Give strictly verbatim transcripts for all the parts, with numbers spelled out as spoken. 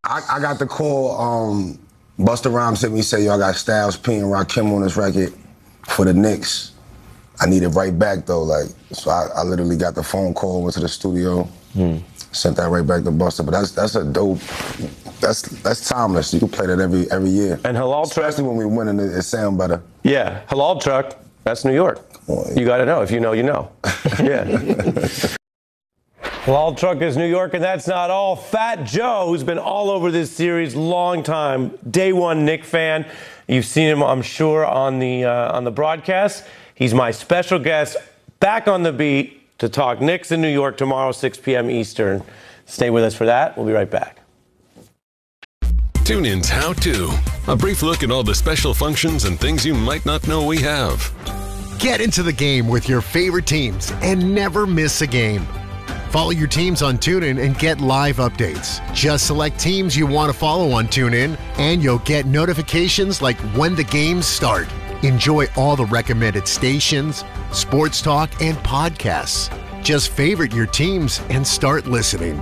I, I got the call. Um, Busta Rhymes hit me, say, yo, I got Styles P and Rakim on this record for the Knicks. I need it right back, though. Like, so I, I literally got the phone call, went to the studio, hmm. sent that right back to Busta. But that's that's a dope. That's that's timeless. You can play that every every year. And Halal Truck, especially when we win and it, it sound better. Yeah, Halal Truck. That's New York. Well, you got to know. If you know, you know. Yeah. Halal Truck is New York, and that's not all. Fat Joe, who's been all over this series, long time, day one Knick fan. You've seen him, I'm sure, on the uh, on the broadcast. He's my special guest, back on the beat to talk Knicks in New York tomorrow, six p.m. Eastern. Stay with us for that. We'll be right back. Tune in's How To. A brief look at all the special functions and things you might not know we have. Get into the game with your favorite teams and never miss a game. Follow your teams on TuneIn and get live updates. Just select teams you want to follow on TuneIn, and you'll get notifications like when the games start. Enjoy all the recommended stations, sports talk, and podcasts. Just favorite your teams and start listening.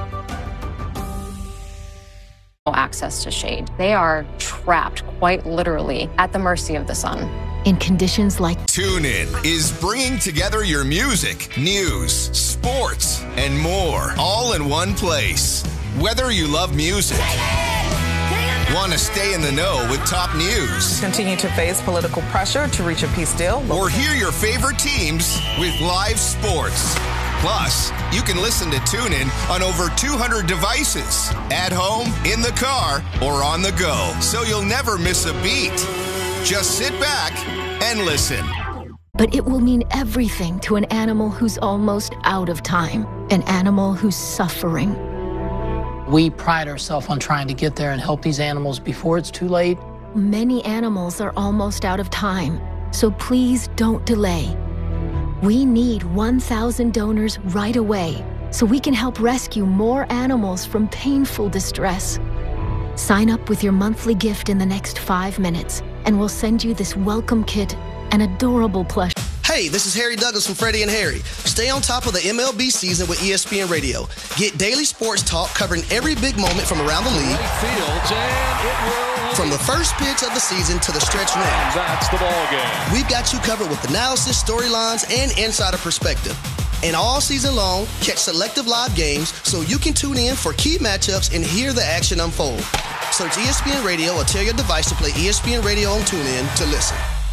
Access to shade. They are trapped, quite literally, at the mercy of the sun. In conditions like TuneIn is bringing together your music, news, sports, and more, all in one place. Whether you love music, want to stay in the know with top news, continue to face political pressure to reach a peace deal, or hear your favorite teams with live sports. Plus, you can listen to TuneIn on over two hundred devices, at home, in the car, or on the go, so you'll never miss a beat. Just sit back and listen. But it will mean everything to an animal who's almost out of time, an animal who's suffering. We pride ourselves on trying to get there and help these animals before it's too late. Many animals are almost out of time, so please don't delay. We need one thousand donors right away so we can help rescue more animals from painful distress. Sign up with your monthly gift in the next five minutes, and we'll send you this welcome kit, an adorable plush. Hey, this is Harry Douglas from Freddie and Harry. Stay on top of the M L B season with E S P N Radio. Get daily sports talk covering every big moment from around the league. From the first pitch of the season to the stretch run. That's the ball game. We've got you covered with analysis, storylines, and insider perspective. And all season long, catch selective live games so you can tune in for key matchups and hear the action unfold. Search E S P N Radio or tell your device to play E S P N Radio on TuneIn to listen.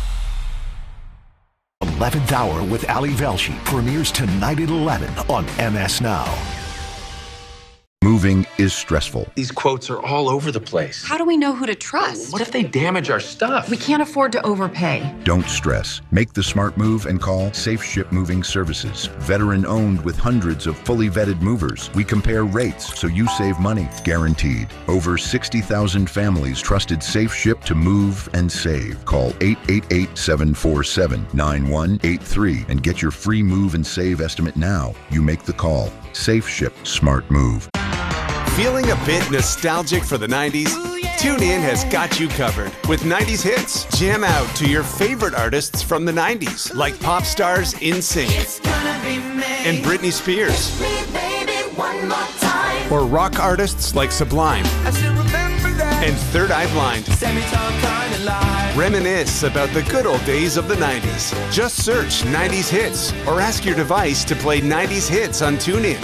eleventh Hour with Ali Velshi premieres tonight at eleven on M S Now. Moving is stressful. These quotes are all over the place. How do we know who to trust? What if they damage our stuff? We can't afford to overpay. Don't stress. Make the smart move and call Safe Ship Moving Services. Veteran owned with hundreds of fully vetted movers. We compare rates so you save money. Guaranteed. Over sixty thousand families trusted Safe Ship to move and save. Call eight eight eight, seven four seven, nine one eight three and get your free move and save estimate now. You make the call. Safe Ship. Smart move. Feeling a bit nostalgic for the nineties? TuneIn has got you covered with nineties hits. Jam out to your favorite artists from the nineties, like pop stars NSYNC and Britney Spears, or rock artists like Sublime and Third Eye Blind. Reminisce about the good old days of the nineties. Just search nineties hits or ask your device to play nineties hits on TuneIn.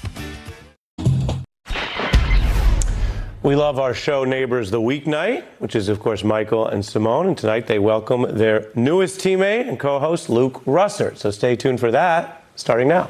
We love our show Neighbors the Weeknight, which is, of course, Michael and Simone. And tonight they welcome their newest teammate and co-host, Luke Russert. So stay tuned for that, starting now.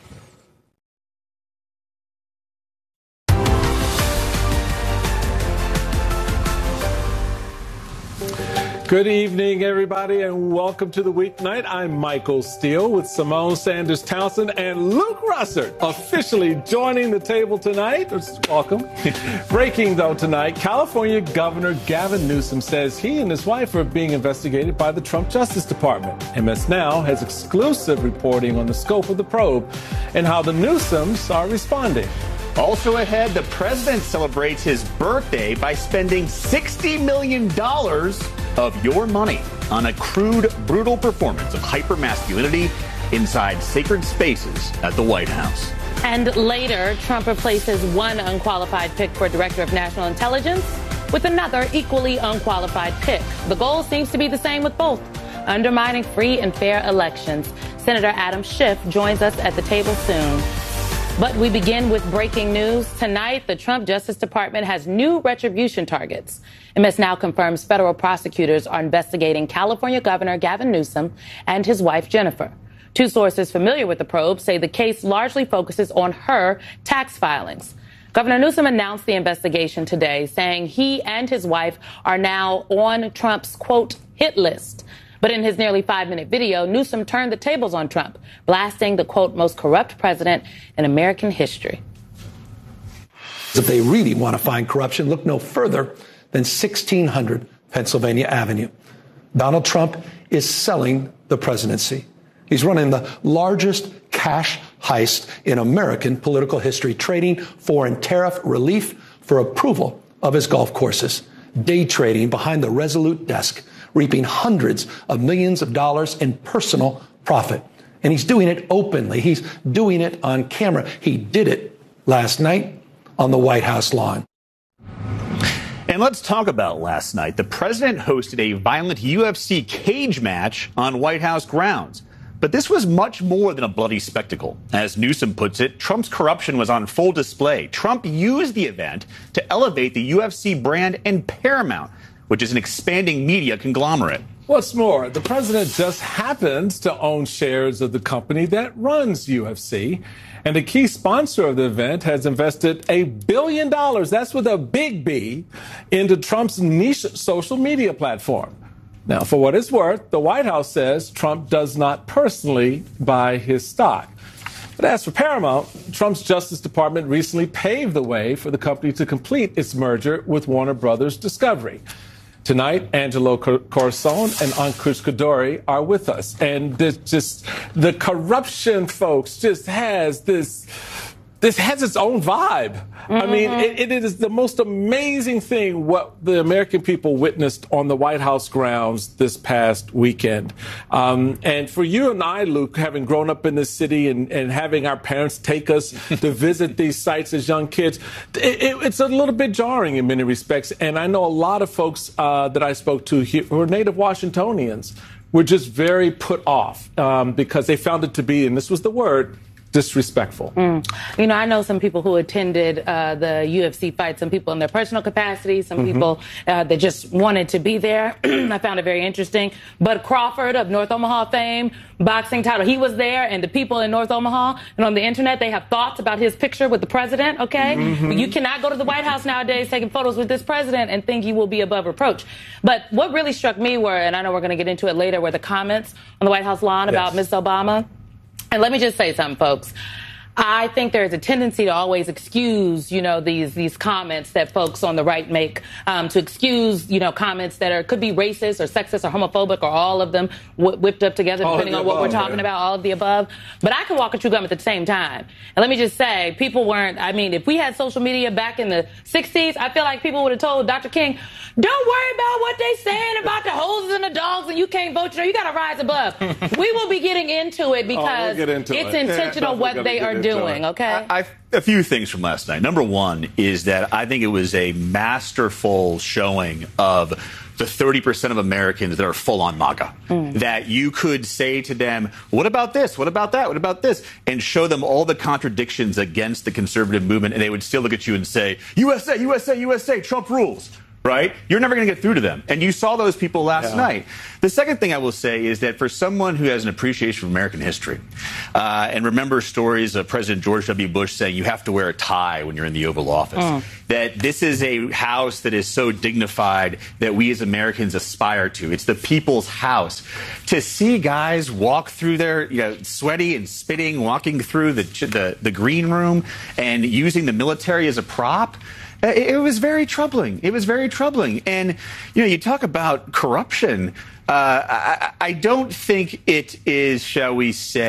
Good evening, everybody, and welcome to the Weeknight. I'm Michael Steele with Simone Sanders Townsend and Luke Russert officially joining the table tonight. Welcome. Breaking, though, tonight, California Governor Gavin Newsom says he and his wife are being investigated by the Trump Justice Department. M S Now has exclusive reporting on the scope of the probe and how the Newsoms are responding. Also ahead, the president celebrates his birthday by spending sixty million dollars of your money on a crude, brutal performance of hypermasculinity inside sacred spaces at the White House. And later, Trump replaces one unqualified pick for Director of National Intelligence with another equally unqualified pick. The goal seems to be the same with both, undermining free and fair elections. Senator Adam Schiff joins us at the table soon. But we begin with breaking news. Tonight, the Trump Justice Department has new retribution targets. M S Now confirms federal prosecutors are investigating California Governor Gavin Newsom and his wife, Jennifer. Two sources familiar with the probe say the case largely focuses on her tax filings. Governor Newsom announced the investigation today, saying he and his wife are now on Trump's, quote, hit list. But in his nearly five-minute video, Newsom turned the tables on Trump, blasting the, quote, most corrupt president in American history. If they really want to find corruption, look no further than sixteen hundred Pennsylvania Avenue. Donald Trump is selling the presidency. He's running the largest cash heist in American political history, trading foreign tariff relief for approval of his golf courses, day trading behind the Resolute desk, reaping hundreds of millions of dollars in personal profit. And he's doing it openly. He's doing it on camera. He did it last night on the White House lawn. And let's talk about last night. The president hosted a violent U F C cage match on White House grounds. But this was much more than a bloody spectacle. As Newsom puts it, Trump's corruption was on full display. Trump used the event to elevate the U F C brand and Paramount, which is an expanding media conglomerate. What's more, the president just happens to own shares of the company that runs U F C. And a key sponsor of the event has invested a billion dollars, that's with a big B, into Trump's niche social media platform. Now, for what it's worth, the White House says Trump does not personally buy his stock. But as for Paramount, Trump's Justice Department recently paved the way for the company to complete its merger with Warner Brothers Discovery. Tonight, Angelo Corazon and Ankush Kaduri are with us. And this just the corruption, folks, just has this this has its own vibe. Mm-hmm. I mean, it, it is the most amazing thing what the American people witnessed on the White House grounds this past weekend. Um, and for you and I, Luke, having grown up in this city and, and having our parents take us to visit these sites as young kids, it, it, it's a little bit jarring in many respects. And I know a lot of folks uh, that I spoke to here who are native Washingtonians were just very put off um, because they found it to be, and this was the word, disrespectful. Mm. You know, I know some people who attended uh, the U F C fight, some people in their personal capacity, some mm-hmm. people uh, that just wanted to be there. I found it very interesting. Bud Crawford of North Omaha fame, boxing title, he was there, and the people in North Omaha and on the internet, they have thoughts about his picture with the president, okay? Mm-hmm. You cannot go to the White House nowadays taking photos with this president and think you will be above reproach. But what really struck me were, and I know we're going to get into it later, were the comments on the White House lawn yes. about Miss Obama. And let me just say something, folks. I think there's a tendency to always excuse, you know, these these comments that folks on the right make, um, to excuse, you know, comments that are could be racist or sexist or homophobic or all of them wh- whipped up together, depending on what we're talking about, all of the above. But I can walk a true gum at the same time. And let me just say, people weren't, I mean, if we had social media back in the sixties, I feel like people would have told Doctor King, don't worry about what they saying about the hoses and the dogs and you can't vote. You know, you got to rise above. We will be getting into it because oh, we'll into it's it. intentional yeah, what they are doing, okay? I, I, a few things from last night. Number one is that I think it was a masterful showing of the thirty percent of Americans that are full on MAGA. Mm. That you could say to them, what about this? What about that? What about this? And show them all the contradictions against the conservative movement, and they would still look at you and say, U S A, U S A, U S A, Trump rules. Right? You're never going to get through to them. And you saw those people last yeah. night. The second thing I will say is that for someone who has an appreciation for American history uh, and remembers stories of President George W. Bush saying you have to wear a tie when you're in the Oval Office, mm. that this is a house that is so dignified that we as Americans aspire to. It's the people's house. To see guys walk through there, you know, sweaty and spitting, walking through the, the, the green room and using the military as a prop, it was very troubling. It was very troubling. And, you know, you talk about corruption. Uh, I, I don't think it is, shall we say,